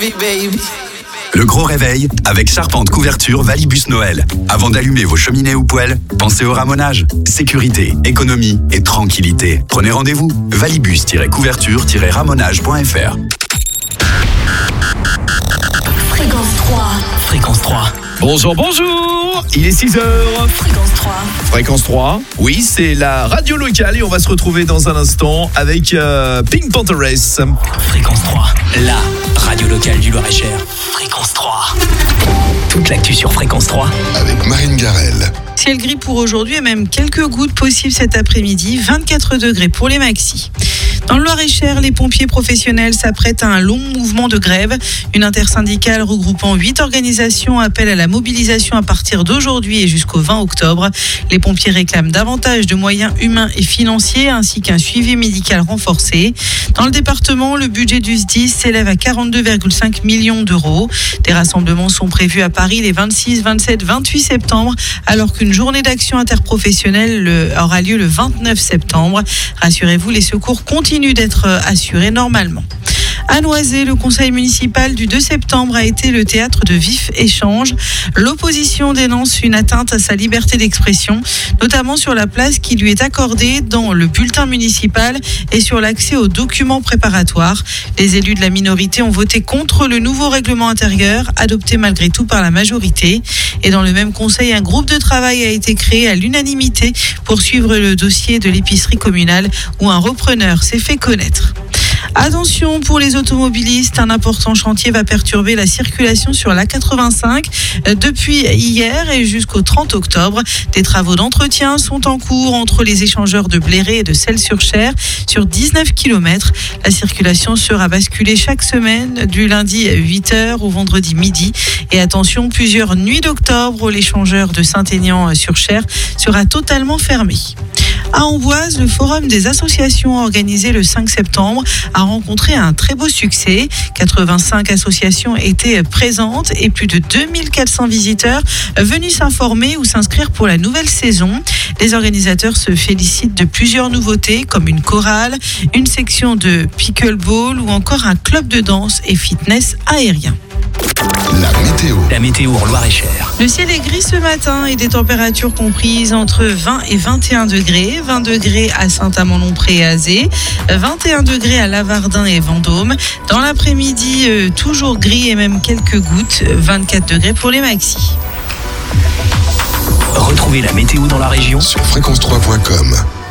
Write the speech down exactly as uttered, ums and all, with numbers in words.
heavy, baby. Le gros réveil avec Charpente Couverture Valibus Noël. Avant d'allumer vos cheminées ou poêles, pensez au ramonage. Sécurité, économie et tranquillité. Prenez rendez-vous. valibus-couverture-ramonage point f r. Fréquence trois. Fréquence trois. Bonjour, bonjour. Il est six heures. Fréquence trois. Fréquence trois. Oui, c'est la radio locale et on va se retrouver dans un instant avec euh, Pink Pantheress. Fréquence trois. La radio locale du Loir-et-Cher. Fréquence trois. Toute l'actu sur Fréquence trois. Avec Marine Garel. Ciel gris pour aujourd'hui et même quelques gouttes possibles cet après-midi. vingt-quatre degrés pour les maxis. Dans le Loir-et-Cher, les pompiers professionnels s'apprêtent à un long mouvement de grève. Une intersyndicale regroupant huit organisations appelle à la mobilisation à partir d'aujourd'hui et jusqu'au vingt octobre. Les pompiers réclament davantage de moyens humains et financiers ainsi qu'un suivi médical renforcé. Dans le département, le budget du S D I S s'élève à quarante-deux virgule cinq millions d'euros. Des rassemblements sont prévus à Paris les vingt-six, vingt-sept, vingt-huit septembre, alors qu'une journée d'action interprofessionnelle aura lieu le vingt-neuf septembre. Rassurez-vous, les secours continuent d'être assurés normalement. À Noisy, le conseil municipal du deux septembre a été le théâtre de vifs échanges. L'opposition dénonce une atteinte à sa liberté d'expression, notamment sur la place qui lui est accordée dans le bulletin municipal et sur l'accès aux documents préparatoires. Les élus de la minorité ont voté contre le nouveau règlement intérieur, adopté malgré tout par la majorité. Et dans le même conseil, un groupe de travail a été créé à l'unanimité pour suivre le dossier de l'épicerie communale où un repreneur s'est fait connaître. Attention pour les automobilistes, un important chantier va perturber la circulation sur l'A quatre-vingt-cinq depuis hier et jusqu'au trente octobre. Des travaux d'entretien sont en cours entre les échangeurs de Bléré et de Celles-sur-Cher sur dix-neuf kilomètres. La circulation sera basculée chaque semaine du lundi huit heures au vendredi midi. Et attention, plusieurs nuits d'octobre, l'échangeur de Saint-Aignan-sur-Cher sera totalement fermé. À Amboise, le forum des associations organisé le cinq septembre a rencontré un très beau succès. quatre-vingt-cinq associations étaient présentes et plus de deux mille quatre cents visiteurs venus s'informer ou s'inscrire pour la nouvelle saison. Les organisateurs se félicitent de plusieurs nouveautés comme une chorale, une section de pickleball ou encore un club de danse et fitness aérien. La météo. La météo en Loir-et-Cher. Le ciel est gris ce matin et des températures comprises entre vingt et vingt et un degrés. vingt degrés à Saint-Amand-Lompré et Azé. vingt et un degrés à Lavardin et Vendôme. Dans l'après-midi, euh, toujours gris et même quelques gouttes. vingt-quatre degrés pour les maxis. Retrouvez la météo dans la région Sur fréquence trois point com.